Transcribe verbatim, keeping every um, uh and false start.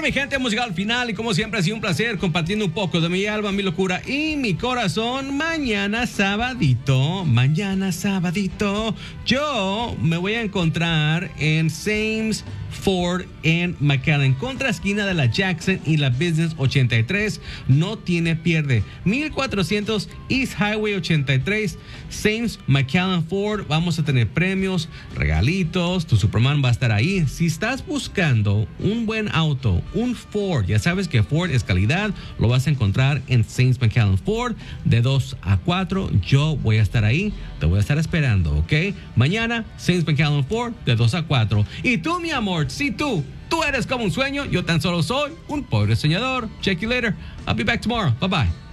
Bueno, mi gente, hemos llegado al final y como siempre ha sido un placer compartiendo un poco de mi alma, mi locura y mi corazón. Mañana sabadito, mañana sabadito, yo me voy a encontrar en Sames Ford en McAllen, contra esquina de la Jackson y la Business ochenta y tres. No tiene pierde. mil cuatrocientos East Highway ochenta y tres, Sames McAllen Ford. Vamos a tener premios, regalitos. Tu Superman va a estar ahí. Si estás buscando un buen auto, un Ford, ya sabes que Ford es calidad, lo vas a encontrar en Sames McAllen Ford de dos a cuatro. Yo voy a estar ahí. Te voy a estar esperando, ¿ok? Mañana, Sames McAllen Ford de dos a cuatro. Y tú, mi amor, si tú, tú eres como un sueño, yo tan solo soy un pobre soñador. Check you later. I'll be back tomorrow. Bye bye.